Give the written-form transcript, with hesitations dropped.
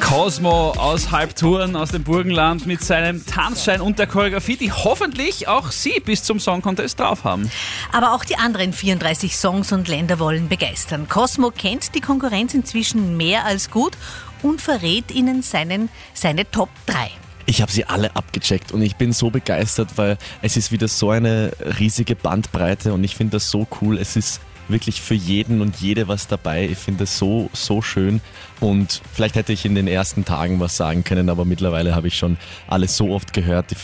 Cosmo aus Halbtouren aus dem Burgenland mit seinem Tanzschein und der Choreografie, die hoffentlich auch Sie bis zum Song Contest drauf haben. Aber auch die anderen 34 Songs und Länder wollen begeistern. Cosmo kennt die Konkurrenz inzwischen mehr als gut und verrät Ihnen seine Top 3. Ich habe sie alle abgecheckt und ich bin so begeistert, weil es ist wieder so eine riesige Bandbreite und ich finde das so cool. Es ist wirklich für jeden und jede was dabei. Ich finde das so schön und vielleicht hätte ich in den ersten Tagen was sagen können, aber mittlerweile habe ich schon alles so oft gehört.